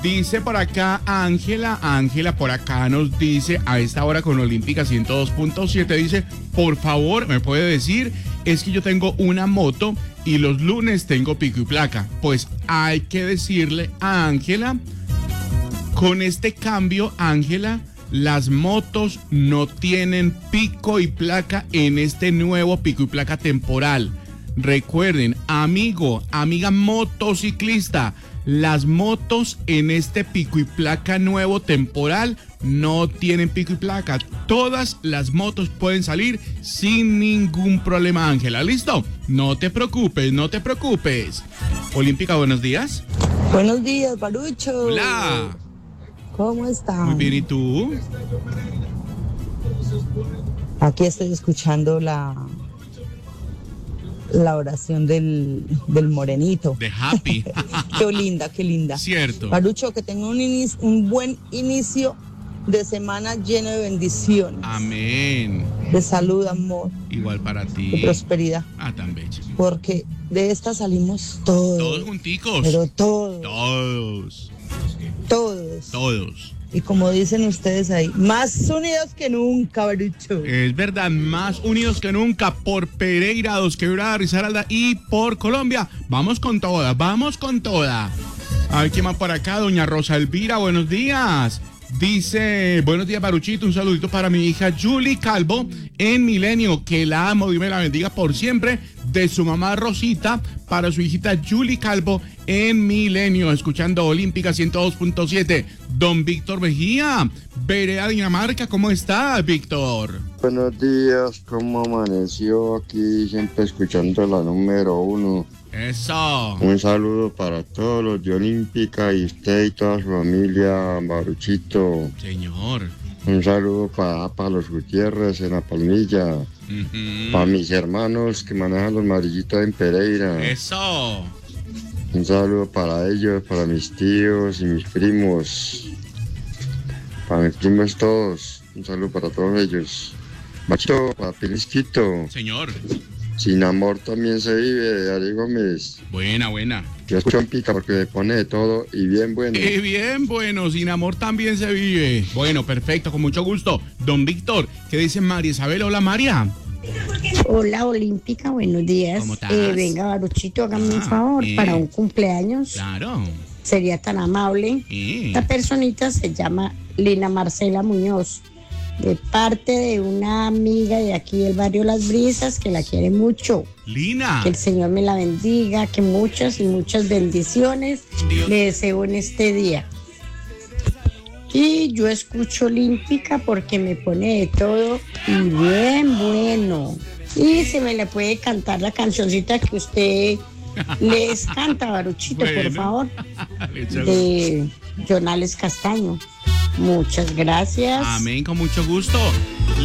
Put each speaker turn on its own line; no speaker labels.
Dice por acá Ángela por acá nos dice a esta hora con Olímpica 102.7, dice, por favor, ¿me puede decir? Es que yo tengo una moto y los lunes tengo pico y placa. Pues hay que decirle a Ángela, con este cambio, Ángela, las motos no tienen pico y placa en este nuevo pico y placa temporal. Recuerden, amiga motociclista, las motos en este pico y placa nuevo temporal no tienen pico y placa. Todas las motos pueden salir sin ningún problema, Ángela. ¿Listo? No te preocupes. Olímpica, buenos días.
Buenos días, Barucho.
Hola.
¿Cómo estás?
Muy bien, ¿y tú?
Aquí estoy escuchando la oración del morenito.
De Happy.
Qué linda.
Cierto.
Barucho, que tenga un buen inicio de semana lleno de bendiciones.
Amén.
De salud, amor.
Igual para ti.
De prosperidad.
Ah, tan bella.
Porque de esta salimos todos.
Todos junticos.
Pero todos. Y como dicen ustedes ahí, más unidos que nunca, Barucho.
Es verdad, más unidos que nunca por Pereira, Dos Quebradas, Risaralda y por Colombia. Vamos con toda. A ver quién más por acá, doña Rosa Elvira, buenos días. Dice, buenos días, Baruchito, un saludito para mi hija Julie Calvo en Milenio, que la amo, Dios me la bendiga por siempre, de su mamá Rosita para su hijita Julie Calvo en Milenio, escuchando Olímpica 102.7. Don Víctor Mejía, Vereda Dinamarca, ¿cómo está, Víctor?
Buenos días, ¿cómo amaneció? Aquí siempre escuchando la número 1.
Eso.
Un saludo para todos los de Olímpica y usted y toda su familia, Baruchito.
Señor.
Un saludo para los Gutiérrez en La Palmilla. Para mis hermanos que manejan los amarillitos en Pereira.
Eso.
Un saludo para ellos, para mis tíos y mis primos. Para mis primos todos. Un saludo para todos ellos. Machito, para Pelisquito.
Señor.
Sin amor también se vive, de Ari Gómez.
Buena.
Yo escucho en pica porque me pone de todo y bien bueno.
Y bien bueno, sin amor también se vive. Bueno, perfecto, con mucho gusto. Don Víctor, ¿qué dice María Isabel? Hola, María.
Hola, Olímpica, buenos días.
¿Cómo estás?
Venga, Baruchito, hágame un favor para un cumpleaños.
Claro.
Sería tan amable. Esta personita se llama Lina Marcela Muñoz, de parte de una amiga de aquí del barrio Las Brisas que la quiere mucho.
Lina.
Que el Señor me la bendiga, que muchas y muchas bendiciones le deseo en este día. Y yo escucho Olímpica porque me pone de todo y bien bueno. Y se me le puede cantar la cancioncita que usted les canta, Baruchito, bueno, por favor, de Jonales Castaño. Muchas gracias.
Amén, con mucho gusto.